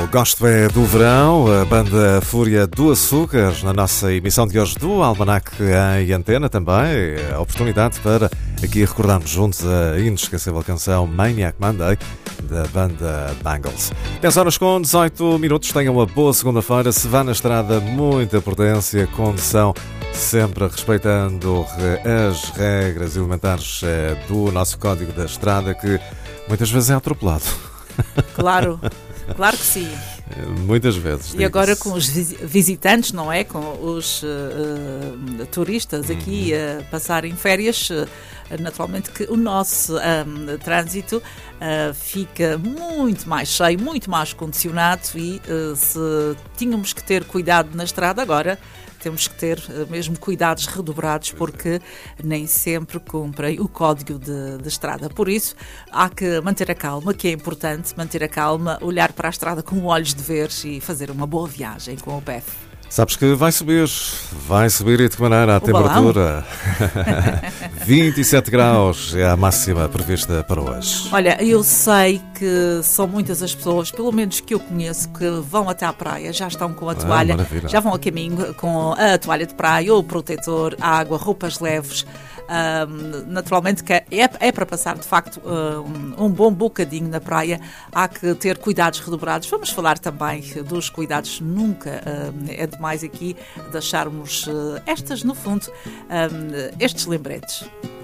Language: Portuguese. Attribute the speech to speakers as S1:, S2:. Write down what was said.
S1: Gosto é do verão, a banda Fúria do Açúcar, na nossa emissão de hoje do Almanac em Antena também, a oportunidade para aqui recordarmos juntos a inesquecível canção Maniac Monday, da banda Bangles. 10 horas com 18 minutos, tenham uma boa segunda-feira, se vá na estrada, muita prudência, condução sempre respeitando as regras elementares do nosso código da estrada, que muitas vezes é atropelado.
S2: Claro, claro que sim.
S1: Muitas vezes.
S2: E agora com os visitantes, não é? Com os turistas aqui a passarem férias, naturalmente que o nosso trânsito fica muito mais cheio, muito mais condicionado e se tínhamos que ter cuidado na estrada, agora temos que ter mesmo cuidados redobrados porque nem sempre cumprem o código de estrada. Por isso, há que manter a calma, que é importante, manter a calma, olhar para a estrada com olhos de ver e fazer uma boa viagem com o PEF.
S1: Sabes que vai subir e de que maneira a temperatura? 27 graus é a máxima prevista para hoje.
S2: Olha, eu sei que são muitas as pessoas, pelo menos que eu conheço, que vão até à praia, já estão com a toalha, já vão a caminho com a toalha de praia, o protetor, água, roupas leves. Naturalmente que é para passar de facto um bom bocadinho na praia, há que ter cuidados redobrados. Vamos falar também dos cuidados, nunca é demais aqui deixarmos no fundo estes lembretes.